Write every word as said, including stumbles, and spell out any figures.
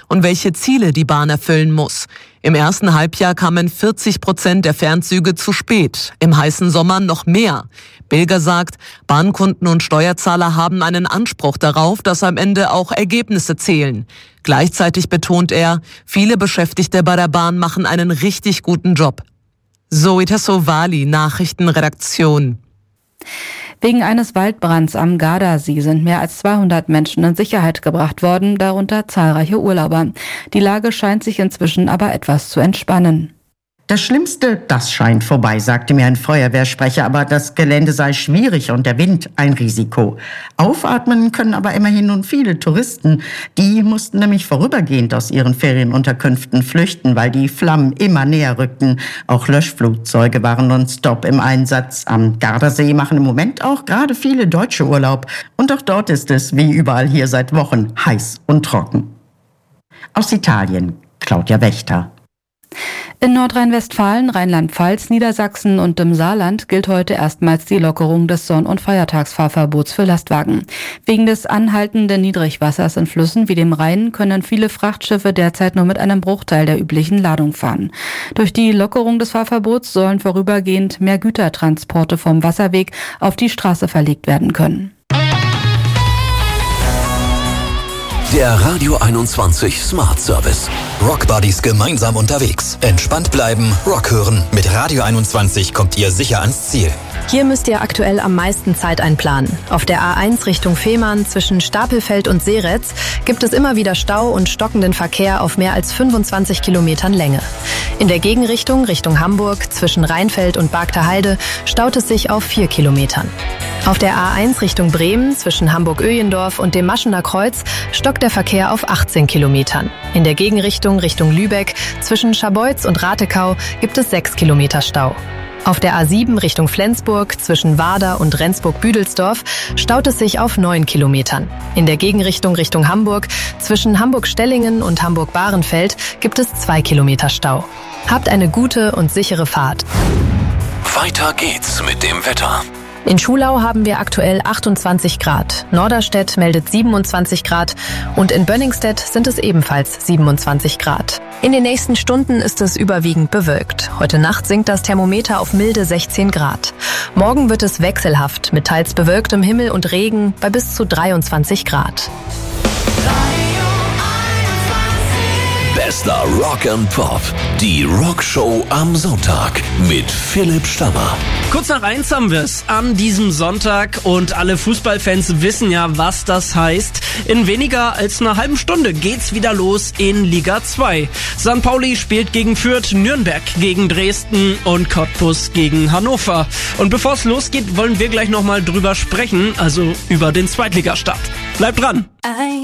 und welche Ziele die Bahn erfüllen muss. Im ersten Halbjahr kamen vierzig Prozent der Fernzüge zu spät, im heißen Sommer noch mehr. Bilger sagt, Bahnkunden und Steuerzahler haben einen Anspruch darauf, dass am Ende auch Ergebnisse zählen. Gleichzeitig betont er, viele Beschäftigte bei der Bahn machen einen richtig guten Job. Zoe Tassovali, Nachrichtenredaktion. Wegen eines Waldbrands am Gardasee sind mehr als zweihundert Menschen in Sicherheit gebracht worden, darunter zahlreiche Urlauber. Die Lage scheint sich inzwischen aber etwas zu entspannen. Das Schlimmste, das scheint vorbei, sagte mir ein Feuerwehrsprecher, aber das Gelände sei schwierig und der Wind ein Risiko. Aufatmen können aber immerhin nun viele Touristen. Die mussten nämlich vorübergehend aus ihren Ferienunterkünften flüchten, weil die Flammen immer näher rückten. Auch Löschflugzeuge waren nonstop im Einsatz. Am Gardasee machen im Moment auch gerade viele Deutsche Urlaub. Und auch dort ist es, wie überall hier seit Wochen, heiß und trocken. Aus Italien, Claudia Wächter. In Nordrhein-Westfalen, Rheinland-Pfalz, Niedersachsen und im Saarland gilt heute erstmals die Lockerung des Sonn- und Feiertagsfahrverbots für Lastwagen. Wegen des anhaltenden Niedrigwassers in Flüssen wie dem Rhein können viele Frachtschiffe derzeit nur mit einem Bruchteil der üblichen Ladung fahren. Durch die Lockerung des Fahrverbots sollen vorübergehend mehr Gütertransporte vom Wasserweg auf die Straße verlegt werden können. Der Radio einundzwanzig Smart Service. Rock Buddies gemeinsam unterwegs. Entspannt bleiben, Rock hören. Mit Radio einundzwanzig kommt ihr sicher ans Ziel. Hier müsst ihr aktuell am meisten Zeit einplanen. Auf der A eins Richtung Fehmarn zwischen Stapelfeld und Seretz gibt es immer wieder Stau und stockenden Verkehr auf mehr als fünfundzwanzig Kilometern Länge. In der Gegenrichtung Richtung Hamburg zwischen Rheinfeld und Bargter staut es sich auf vier Kilometern. Auf der A eins Richtung Bremen zwischen Hamburg-Öjendorf und dem Maschener Kreuz stockt der Verkehr auf achtzehn Kilometern. In der Gegenrichtung Richtung Lübeck zwischen Scharbeutz und Ratekau gibt es sechs Kilometer Stau. Auf der A sieben Richtung Flensburg zwischen Warder und Rendsburg-Büdelsdorf staut es sich auf neun Kilometern. In der Gegenrichtung Richtung Hamburg zwischen Hamburg-Stellingen und Hamburg-Bahrenfeld gibt es zwei Kilometer Stau. Habt eine gute und sichere Fahrt. Weiter geht's mit dem Wetter. In Schulau haben wir aktuell achtundzwanzig Grad, Norderstedt meldet siebenundzwanzig Grad und in Bönningstedt sind es ebenfalls siebenundzwanzig Grad. In den nächsten Stunden ist es überwiegend bewölkt. Heute Nacht sinkt das Thermometer auf milde sechzehn Grad. Morgen wird es wechselhaft mit teils bewölktem Himmel und Regen bei bis zu dreiundzwanzig Grad. Bester Rock and Pop. Die Rockshow am Sonntag mit Philipp Stammer. Kurz nach eins haben wir es an diesem Sonntag und alle Fußballfans wissen ja, was das heißt. In weniger als einer halben Stunde geht's wieder los in Liga zwei. Sankt Pauli spielt gegen Fürth, Nürnberg gegen Dresden und Cottbus gegen Hannover. Und bevor es losgeht, wollen wir gleich nochmal drüber sprechen, also über den Zweitligastart. Bleibt dran!